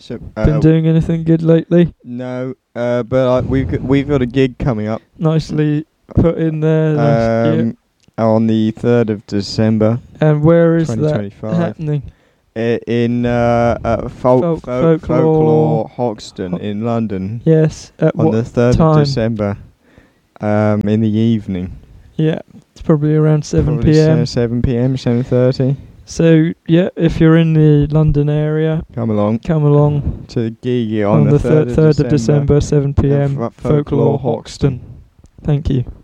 So, Been doing anything good lately? no, but we've got a gig coming up. Nicely put in there. On the 3rd of December. And where is that 2025. happening? In Folklore Hoxton in London. Yes. At On what the 3rd time? of December. In the evening. Yeah, it's probably around 7 Probably p.m. 7 p.m. 7:30. So yeah, if you're in the London area, Come along to the gig on the 3rd of December, 7 p.m. Folklore Folklore Hoxton. Thank you.